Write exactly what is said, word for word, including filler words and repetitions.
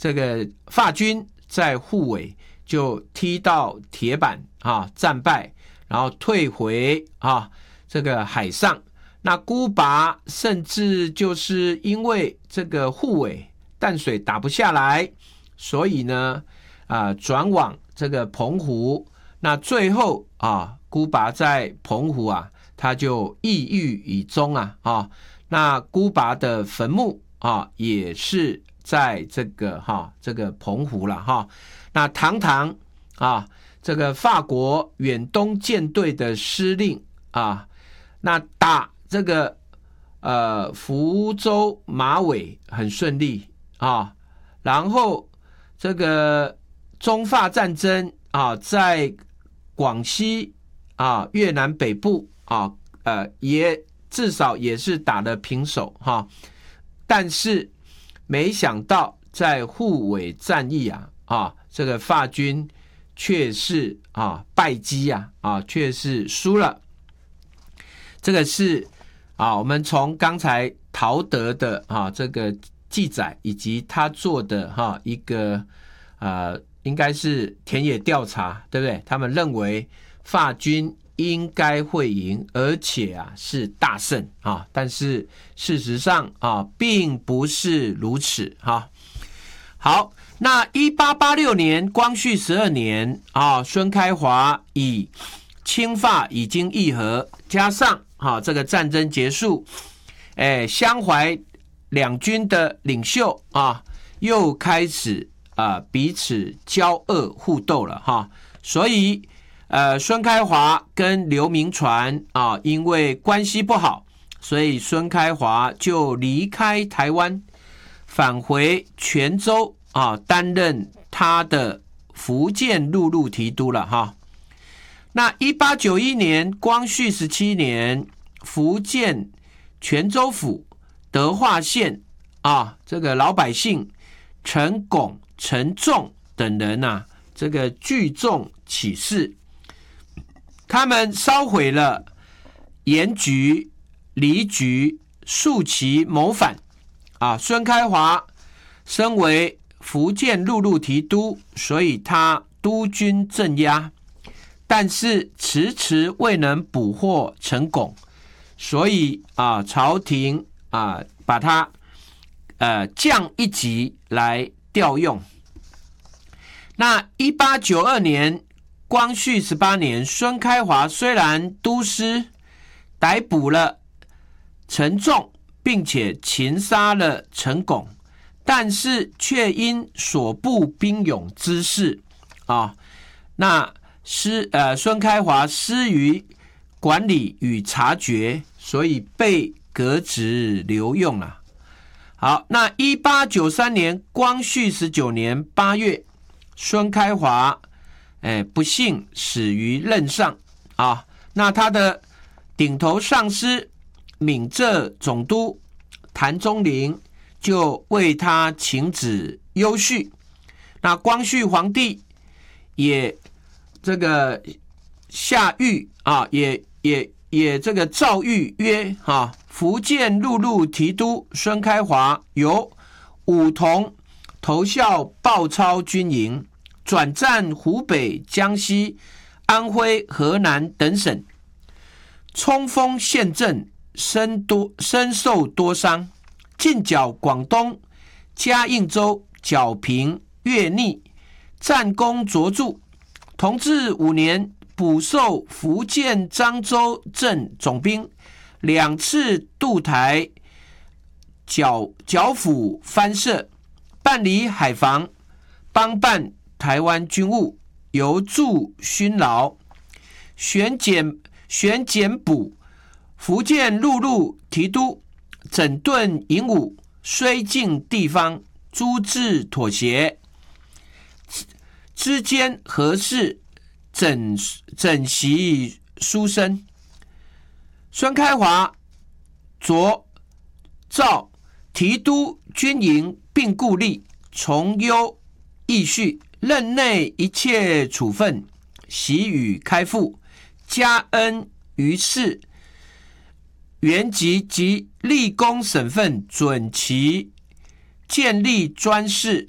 这个法军在护尾就踢到铁板啊，战败，然后退回啊这个海上。那孤拔甚至就是因为这个护尾淡水打不下来，所以呢啊转往这个澎湖。那最后啊孤拔在澎湖啊，他就抑郁以终啊啊。那孤拔的坟墓啊也是在这个哈、啊、这个澎湖了哈。那堂堂啊这个法国远东舰队的司令啊，那打这个呃福州马尾很顺利啊，然后这个中法战争啊，在广西啊越南北部啊呃也至少也是打了平手哈、啊，但是没想到在护尾战役啊啊这个法军却是啊败绩啊啊却是输了。这个是啊，我们从刚才陶德的啊这个记载，以及他做的哈、啊、一个呃，应该是田野调查，对不对？他们认为法军应该会赢，而且啊是大胜啊，但是事实上啊并不是如此哈、啊。好，那一八八六年光绪十二年啊，孙开华以清法已经议和，加上啊这个战争结束，哎，湘淮两军的领袖啊又开始啊彼此交恶互斗了哈，所以呃孙开华跟刘铭传啊因为关系不好，所以孙开华就离开台湾，返回泉州啊担任他的福建陆路提督了哈。那一八九一年光绪十七年，福建泉州府德化县啊，这个老百姓陈拱、陈仲等人啊，这个聚众起事，他们烧毁了盐局、梨局，竖旗谋反啊。孙开华身为福建陆路提督，所以他督军镇压，但是迟迟未能捕获陈拱，所以啊，朝廷啊把他呃降一级来调用。那一八九二年光绪十八年，孙开华虽然督师逮捕了陈仲，并且擒杀了陈拱，但是却因所部兵勇之事啊，那失呃孙开华失于管理与察觉，所以被革职留用了。好，那一八九三年光绪十九年八月，孙开华哎不幸死于任上啊。那他的顶头上司闽浙总督谭宗麟就为他请旨优叙。那光绪皇帝也这个下谕啊，也也也这个诏谕曰啊，福建陆路提督孙开华由武同投效鲍超军营，转战湖北、江西、安徽、河南等省，冲锋陷阵，身多身受多伤，进剿广东、嘉应州、剿平、越逆，战功卓著。同治五年，补授福建漳州镇总兵，两次渡台剿剿抚藩社，办理海防，帮办台湾军务，由驻勋劳，选检选检补福建陆路提督，整顿营伍，绥靖地方，诸治妥协，之间合事，整整习书生。孙开华着诏提督军营并故吏，从优议序，任内一切处分，习予开复，加恩于世，原籍及立功省份准其建立专事，